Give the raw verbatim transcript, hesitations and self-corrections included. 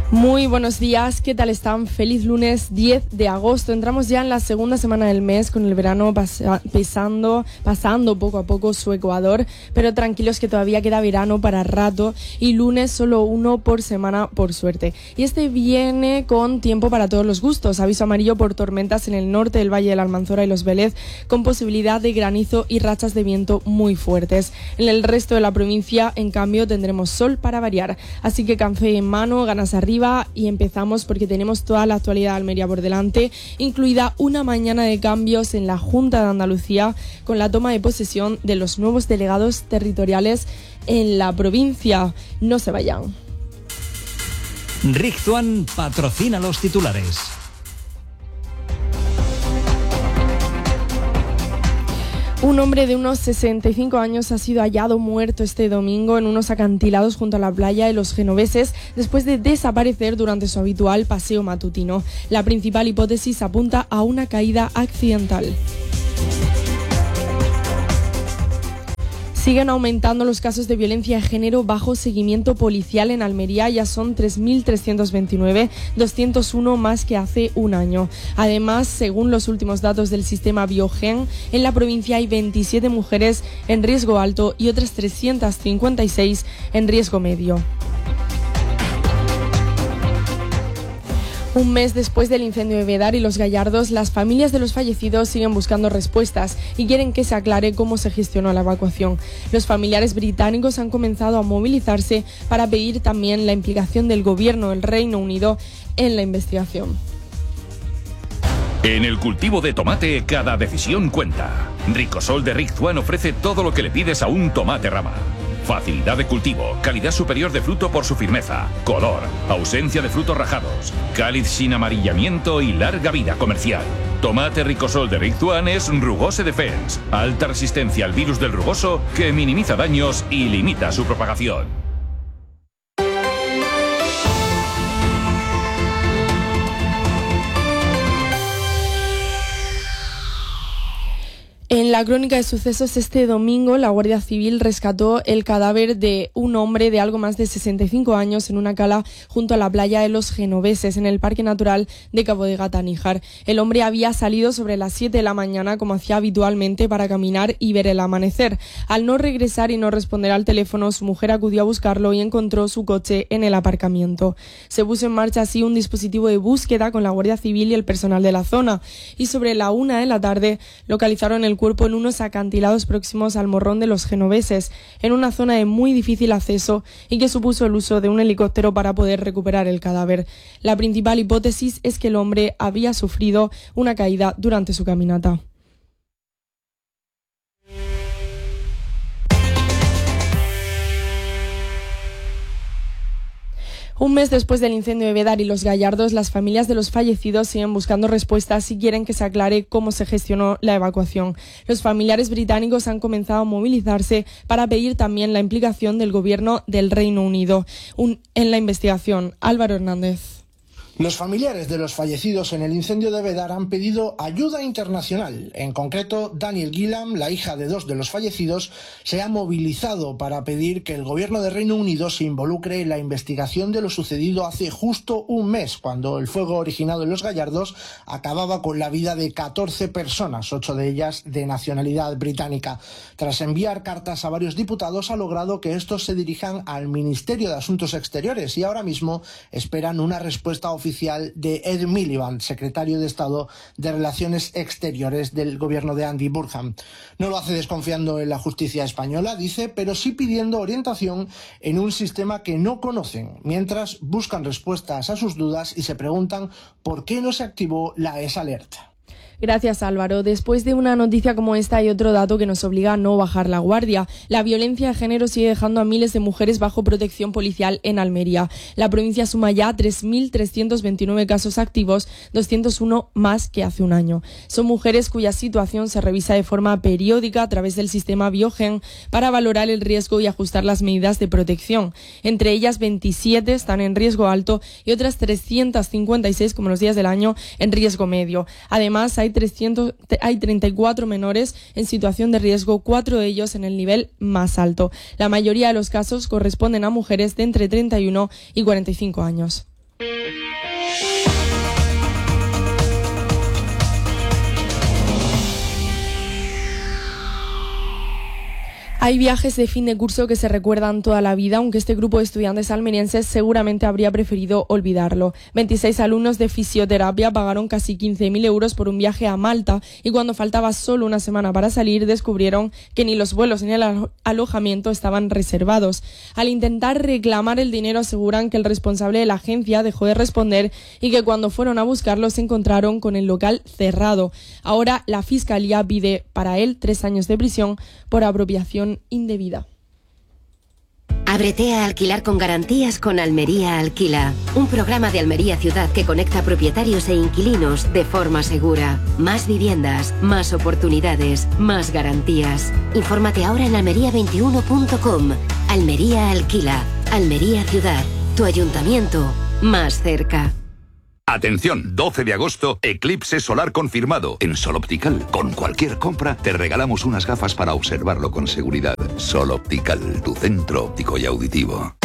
Muy buenos días, ¿qué tal están? Feliz lunes diez de agosto. Entramos ya en la segunda semana del mes con el verano pasa, pesando, pasando poco a poco su ecuador, pero tranquilos que todavía queda verano para rato y lunes solo uno por semana por suerte. Y este viene con tiempo para todos los gustos. Aviso amarillo por tormentas en el norte del Valle de la Almanzora y Los Vélez, con posibilidad de granizo y rachas de viento muy fuertes. En el resto de la provincia, en cambio, tendremos sol para variar. Así que café en mano, ganas arriba. Y empezamos porque tenemos toda la actualidad de Almería por delante, incluida una mañana de cambios en la Junta de Andalucía con la toma de posesión de los nuevos delegados territoriales en la provincia. No se vayan. Rictuan patrocina los titulares. Un hombre de unos sesenta y cinco años ha sido hallado muerto este domingo en unos acantilados junto a la playa de Los Genoveses después de desaparecer durante su habitual paseo matutino. La principal hipótesis apunta a una caída accidental. Siguen aumentando los casos de violencia de género bajo seguimiento policial en Almería. Ya son tres mil trescientos veintinueve, doscientos uno más que hace un año. Además, según los últimos datos del sistema Biogen, en la provincia hay veintisiete mujeres en riesgo alto y otras trescientas cincuenta y seis en riesgo medio. Un mes después del incendio de Vedar y Los Gallardos, las familias de los fallecidos siguen buscando respuestas y quieren que se aclare cómo se gestionó la evacuación. Los familiares británicos han comenzado a movilizarse para pedir también la implicación del gobierno del Reino Unido en la investigación. En el cultivo de tomate, cada decisión cuenta. Ricosol de Rictuan ofrece todo lo que le pides a un tomate rama. Facilidad de cultivo, calidad superior de fruto por su firmeza, color, ausencia de frutos rajados, cáliz sin amarillamiento y larga vida comercial. Tomate Ricosol de Rictuan es Rugose Defense, alta resistencia al virus del rugoso que minimiza daños y limita su propagación. En la crónica de sucesos, este domingo la Guardia Civil rescató el cadáver de un hombre de algo más de sesenta y cinco años en una cala junto a la playa de Los Genoveses, en el Parque Natural de Cabo de Gata Níjar. El hombre había salido sobre las siete de la mañana, como hacía habitualmente, para caminar y ver el amanecer. Al no regresar y no responder al teléfono, su mujer acudió a buscarlo y encontró su coche en el aparcamiento. Se puso en marcha así un dispositivo de búsqueda con la Guardia Civil y el personal de la zona, y sobre la una de la tarde localizaron el cuerpo en unos acantilados próximos al Morrón de Los Genoveses, en una zona de muy difícil acceso y que supuso el uso de un helicóptero para poder recuperar el cadáver. La principal hipótesis es que el hombre había sufrido una caída durante su caminata. Un mes después del incendio de Vedar y Los Gallardos, las familias de los fallecidos siguen buscando respuestas y quieren que se aclare cómo se gestionó la evacuación. Los familiares británicos han comenzado a movilizarse para pedir también la implicación del gobierno del Reino Unido un, en la investigación. Álvaro Hernández. Los familiares de los fallecidos en el incendio de Vedar han pedido ayuda internacional. En concreto, Daniel Gillam, la hija de dos de los fallecidos, se ha movilizado para pedir que el gobierno de Reino Unido se involucre en la investigación de lo sucedido hace justo un mes, cuando el fuego originado en Los Gallardos acababa con la vida de catorce personas, ocho de ellas de nacionalidad británica. Tras enviar cartas a varios diputados, ha logrado que estos se dirijan al Ministerio de Asuntos Exteriores y ahora mismo esperan una respuesta oficial oficial de Ed Miliband, secretario de Estado de Relaciones Exteriores del gobierno de Andy Burnham. No lo hace desconfiando en la justicia española, dice, pero sí pidiendo orientación en un sistema que no conocen, mientras buscan respuestas a sus dudas y se preguntan por qué no se activó la E S Alert. Gracias, Álvaro. Después de una noticia como esta hay otro dato que nos obliga a no bajar la guardia. La violencia de género sigue dejando a miles de mujeres bajo protección policial en Almería. La provincia suma ya tres mil trescientos veintinueve casos activos, doscientos uno más que hace un año. Son mujeres cuya situación se revisa de forma periódica a través del sistema Biogen para valorar el riesgo y ajustar las medidas de protección. Entre ellas, veintisiete están en riesgo alto y otras trescientas cincuenta y seis, como los días del año, en riesgo medio. Además, hay, trescientos, hay treinta y cuatro menores en situación de riesgo, cuatro de ellos en el nivel más alto. La mayoría de los casos corresponden a mujeres de entre treinta y uno y cuarenta y cinco años. Hay viajes de fin de curso que se recuerdan toda la vida, aunque este grupo de estudiantes almerienses seguramente habría preferido olvidarlo. veintiséis alumnos de fisioterapia pagaron casi quince mil euros por un viaje a Malta y cuando faltaba solo una semana para salir descubrieron que ni los vuelos ni el alo- alojamiento estaban reservados. Al intentar reclamar el dinero aseguran que el responsable de la agencia dejó de responder y que cuando fueron a buscarlo se encontraron con el local cerrado. Ahora la Fiscalía pide para él tres años de prisión por apropiación indebida. Ábrete a alquilar con garantías con Almería Alquila, un programa de Almería Ciudad que conecta propietarios e inquilinos de forma segura. Más viviendas, más oportunidades, más garantías. Infórmate ahora en almería veintiuno punto com. Almería Alquila, Almería Ciudad, tu ayuntamiento más cerca. Atención, doce de agosto, eclipse solar confirmado en Sol Optical. Con cualquier compra te regalamos unas gafas para observarlo con seguridad. Sol Optical, tu centro óptico y auditivo.